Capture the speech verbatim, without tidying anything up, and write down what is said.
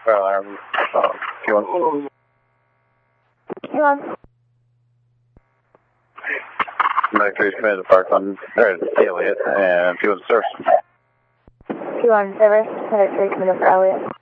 fire alarm. Uh, Q one. Q one. Medic three is committed to park on, or Elliott, and Q one's service. Q one, service. Medic three committed for Elliott.